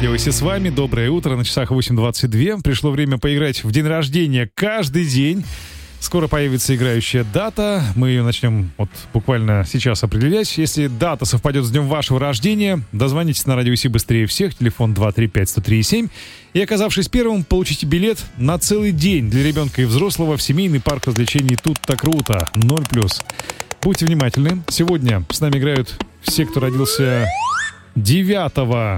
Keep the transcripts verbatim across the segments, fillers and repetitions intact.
Радио Си с вами. Доброе утро. На часах восемь двадцать два. Пришло время поиграть в день рождения каждый день. Скоро появится играющая дата. Мы ее начнем вот буквально сейчас определять. Если дата совпадет с днем вашего рождения, дозвонитесь на Радио Си быстрее всех. Телефон два три пять сто три семь. И, оказавшись первым, получите билет на целый день для ребенка и взрослого в семейный парк развлечений «Тут-то круто». ноль плюс. Будьте внимательны. Сегодня с нами играют все, кто родился девятого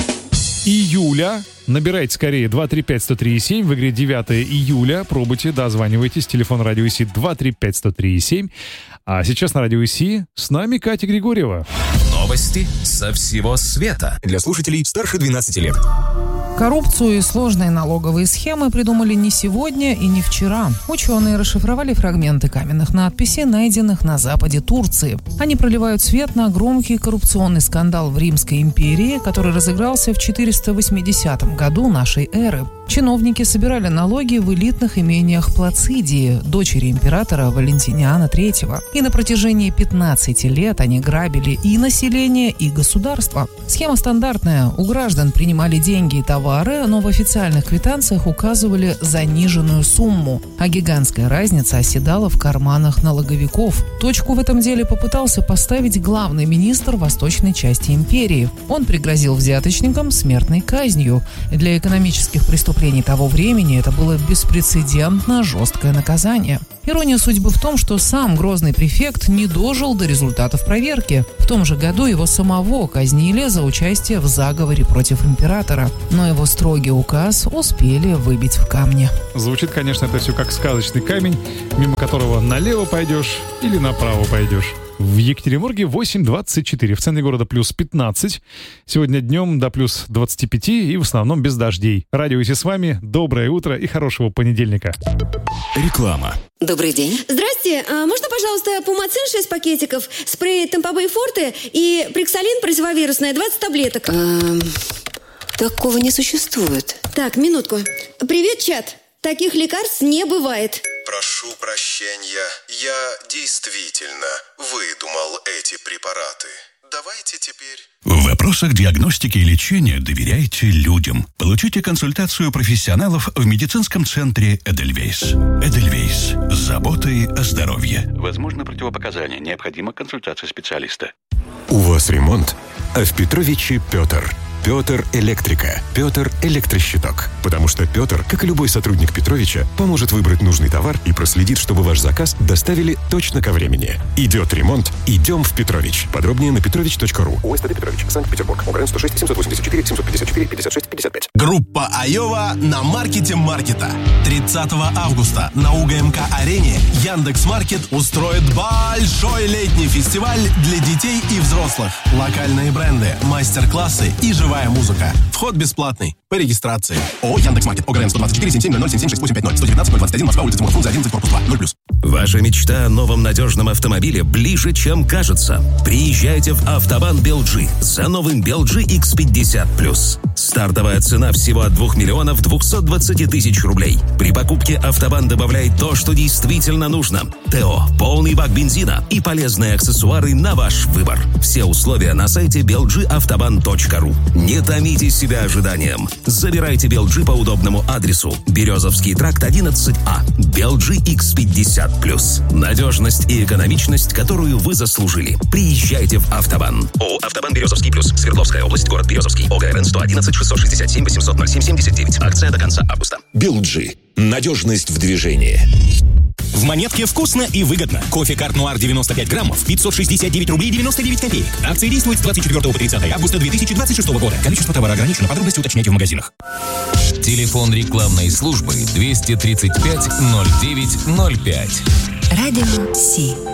июля. Набирайте скорее два три пять сто три семь. В игре девятого июля. Пробуйте, дозванивайтесь. Телефон Радио Си два три пять сто три семь. А сейчас на Радио Си с нами Катя Григорьева. Новости со всего света. Для слушателей старше двенадцати лет. Коррупцию и сложные налоговые схемы придумали не сегодня и не вчера. Ученые расшифровали фрагменты каменных надписей, найденных на западе Турции. Они проливают свет на громкий коррупционный скандал в Римской империи, который разыгрался в четыреста восьмидесятом году нашей эры. Чиновники собирали налоги в элитных имениях Плацидии, дочери императора Валентиниана третьего. И на протяжении пятнадцати лет они грабили и население, и государство. Схема стандартная. У граждан принимали деньги и товары, но в официальных квитанциях указывали заниженную сумму, а гигантская разница оседала в карманах налоговиков. Точку в этом деле попытался поставить главный министр восточной части империи. Он пригрозил взяточникам смертной казнью. Для экономических преступлений того времени это было беспрецедентно жесткое наказание. Ирония судьбы в том, что сам грозный префект не дожил до результатов проверки. В том же году его самого казнили за участие в заговоре против императора. Но его строгий указ успели выбить в камне. Звучит, конечно, это все как сказочный камень, мимо которого налево пойдешь или направо пойдешь. В Екатеринбурге восемь двадцать четыре. В центре города плюс пятнадцать. Сегодня днем до плюс двадцать пять и в основном без дождей. Радио Си с вами. Доброе утро и хорошего понедельника. Реклама. Добрый день. Здрасте. А можно, пожалуйста, пумацин шесть пакетиков, спрей Тампобей Форте и Приксалин противовирусное двадцать таблеток? Эм, такого не существует. Так, минутку. Привет, чат. Таких лекарств не бывает. Прошу прощения, я действительно выдумал эти препараты. Давайте теперь... В вопросах диагностики и лечения доверяйте людям. Получите консультацию профессионалов в медицинском центре «Эдельвейс». «Эдельвейс» с заботой о здоровье. Возможно, противопоказания. Необходима консультация специалиста. У вас ремонт, а в Петровиче Петр. Петр Электрика. Петр Электрощиток. Потому что Петр, как и любой сотрудник Петровича, поможет выбрать нужный товар и проследит, чтобы ваш заказ доставили точно ко времени. Идет ремонт, идем в Петрович. Подробнее на петрович точка ру. ОСТД Петрович, Санкт-Петербург. ОГРН сто шесть семьсот восемьдесят четыре семьсот пятьдесят четыре пятьдесят шесть пятьдесят пять. Группа Айова на маркете маркета. тридцатого августа на УГМК-арене Яндекс.Маркет устроит большой летний фестиваль для детей и взрослых. Локальные бренды, мастер-классы и живая музыка. Вход бесплатный. По регистрации. ООО Яндекс.Маркет. ОГРН сто двадцать четыре семьдесят семь ноль ноль семь семь шесть восемь пять ноль. сто девятнадцать ноль двадцать один Москва, улица Тимур Фрунзе одиннадцать, корпус два. ноль плюс. Ваша мечта о новом надежном автомобиле ближе, чем кажется. Приезжайте в Автобан Белджи за новым Белджи икс пятьдесят плюс. Стартовая цена всего от двух миллионов двухсот двадцати тысяч рублей. При покупке Автобан добавляет то, что действительно нужно. ТО, полный бак бензина и полезные аксессуары на ваш выбор. Все условия на сайте белджи автобан точка ру. Не томите себя ожиданием. Забирайте Белджи по удобному адресу. Березовский тракт одиннадцать А. Белджи икс пятьдесят плюс. Надежность и экономичность, которую вы заслужили. Приезжайте в Автобан. ООО Автобан Березовский плюс. Свердловская область, город Березовский. ОГРН сто одиннадцать шестьсот шестьдесят семь восемьсот ноль семь семьдесят девять. Акция до конца августа. Белджи. Надежность в движении. В Монетке вкусно и выгодно. Кофе Карт Нуар девяносто пять граммов, пятьсот шестьдесят девять рублей девяносто девять копеек. Акция действует с двадцать четвёртого по тридцатое августа две тысячи двадцать шестого года. Количество товара ограничено. Подробности уточняйте в магазинах. Телефон рекламной службы двести тридцать пять ноль девять ноль пять. Радио Си.